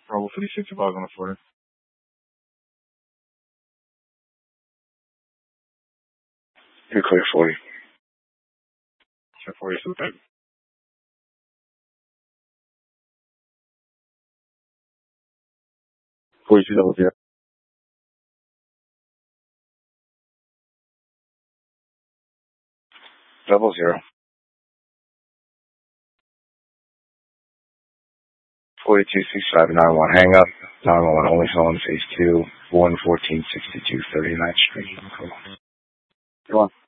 Bravo 56, advise on the 40. 40. Check 40, so type. 4200. 00. 426591. Hang up. 911 only phone phase 2. 11462 39th Street. Go on.